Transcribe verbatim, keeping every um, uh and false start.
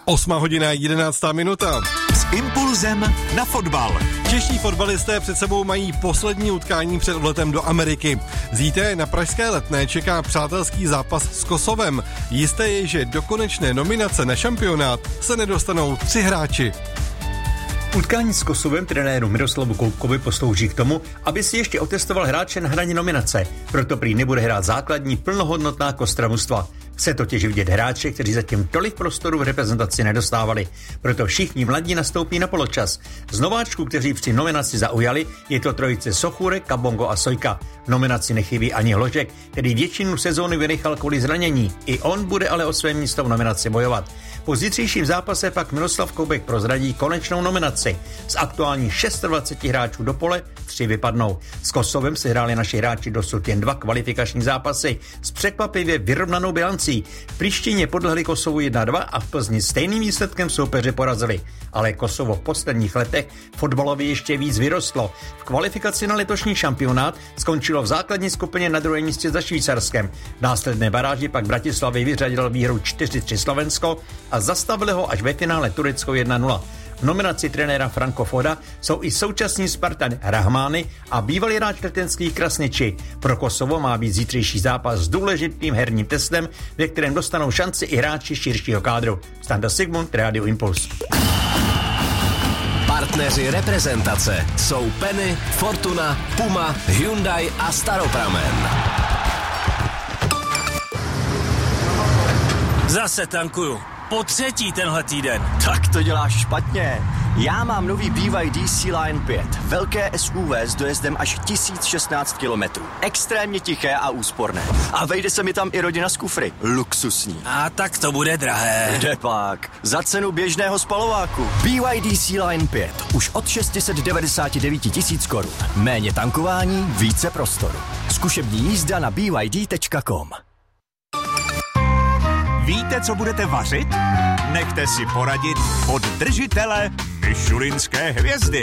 Osmá hodina, jedenáctá minuta. S impulzem na fotbal. Čeští fotbalisté před sebou mají poslední utkání před odletem do Ameriky. Zítra na pražské Letné čeká přátelský zápas s Kosovem. Jisté je, že do konečné nominace na šampionát se nedostanou tři hráči. Utkání s Kosovem trenéru Miroslavu Koubkovi poslouží k tomu, aby si ještě otestoval hráče na hraně nominace. Proto prý nebude hrát základní plnohodnotná kostra mužstva. Chce totiž vidět hráče, kteří zatím tolik prostoru v reprezentaci nedostávali. Proto všichni mladí nastoupí na poločas. Z nováčků, kteří při nominaci zaujali, je to trojice Sochůrek, Kabongo a Sojka. V nominaci nechybí ani Hložek, který většinu sezóny vynechal kvůli zranění. I on bude ale o své místo v nominaci bojovat. Po zítřejším zápase pak Miroslav Koubek prozradí konečnou nominaci. Z aktuálních dvacet šest hráčů do pole tři vypadnou. S Kosovem se hráli naši hráči dosud jen dva kvalifikační zápasy s překvapivě vyrovnanou bilancí. V Prištině podlehli Kosovu jedna dva a v Plzni stejným výsledkem soupeře porazili. Ale Kosovo v posledních letech fotbalově ještě víc vyrostlo. V kvalifikaci na letošní šampionát skončilo v základní skupině na druhém místě za Švýcarskem. V následné baráži pak Bratislavy vyřadil výhru čtyři tři Slovensko a zastavili ho až ve finále Turecko jedna nula. V nominaci trenéra Franko Foda jsou i současní Spartan Rahmány a bývalý hráč letenských Krasniči. Pro Kosovo má být zítřejší zápas s důležitým herním testem, ve kterém dostanou šanci i hráči širšího kádru. Standa Sigmund, Radio Impuls. Partneři reprezentace jsou Penny, Fortuna, Puma, Hyundai a Staropramen. Zase tankuju. Po třetí tenhle týden. Tak to děláš špatně. Já mám nový B Y D C-Line pět. Velké S U V s dojezdem až tisíc šestnáct kilometrů. Extrémně tiché a úsporné. A vejde se mi tam i rodina z kufry. Luxusní. A tak to bude drahé. Kde pak? Za cenu běžného spalováku. B Y D C-Line pět. Už od šest set devadesát devět tisíc korun. Méně tankování, více prostoru. Zkušební jízda na b y d tečka com. Víte, co budete vařit? Nechte si poradit od držitele michelinské hvězdy.